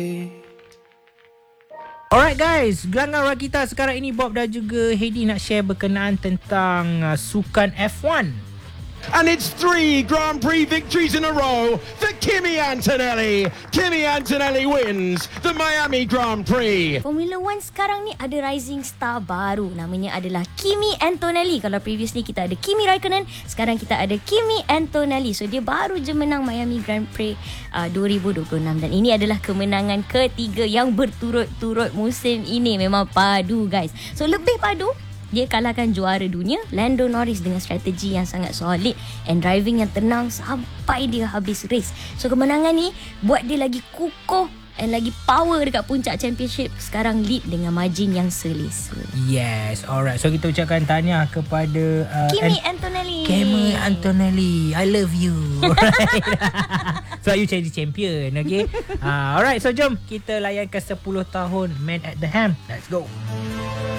Alright guys, gelanggang kita sekarang ini Bob dan juga Heidi nak share berkenaan tentang sukan F1. And it's 3 Grand Prix victories in a row for Kimi Antonelli. Kimi Antonelli wins the Miami Grand Prix. Formula 1 sekarang ni ada rising star baru. Namanya adalah Kimi Antonelli. Kalau previously kita ada Kimi Raikkonen, sekarang kita ada Kimi Antonelli. So dia baru je menang Miami Grand Prix 2026. Dan ini adalah kemenangan ketiga yang berturut-turut musim ini. Memang padu guys. So lebih padu, dia kalahkan juara dunia Lando Norris dengan strategi yang sangat solid and driving yang tenang sampai dia habis race. So kemenangan ni buat dia lagi kukuh and lagi power dekat puncak championship. Sekarang lead dengan margin yang selesa. Yes, alright. So kita ucapkan tahniah kepada Kimi Antonelli. Kimi Antonelli, I love you. Alright. So you jadi champion, okay? Alright, so jom kita layankan 10 tahun Man at the Helm. Let's go.